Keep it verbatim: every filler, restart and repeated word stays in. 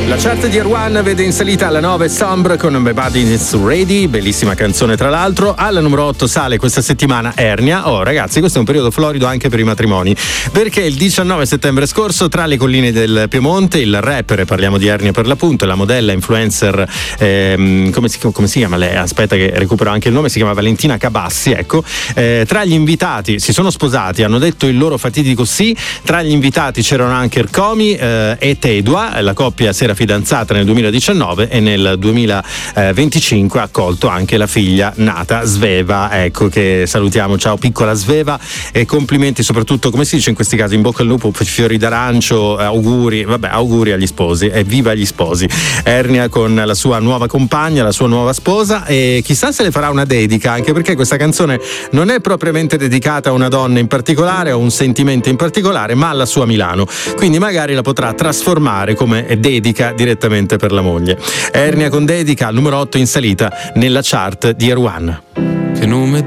La chart di Erwan vede in salita alla nove Sombre con My Body Is Ready, bellissima canzone tra l'altro. Alla numero otto sale questa settimana Ernia. Oh ragazzi, questo è un periodo florido anche per i matrimoni, perché il diciannove settembre scorso tra le colline del Piemonte il rapper, parliamo di Ernia per l'appunto, la modella influencer, ehm, come, si, come si chiama lei? Aspetta che recupero anche il nome, si chiama Valentina Cabassi, ecco. Eh, tra gli invitati si sono sposati, hanno detto il loro fatidico sì. Tra gli invitati c'erano anche Ercomi eh, e Tedua, la coppia si era fidanzata nel duemiladiciannove e nel duemilaventicinque ha accolto anche la figlia nata, Sveva, ecco, che salutiamo. Ciao piccola Sveva e complimenti, soprattutto come si dice in questi casi, in bocca al lupo, fiori d'arancio, auguri, vabbè, auguri agli sposi e viva gli sposi. Ernia con la sua nuova compagna, la sua nuova sposa, e chissà se le farà una dedica, anche perché questa canzone non è propriamente dedicata a una donna in particolare o un sentimento in particolare, ma alla sua Milano, quindi magari la potrà trasformare come dedica direttamente per la moglie. Ernia con dedica al numero otto in salita nella chart di Erwan. Che nome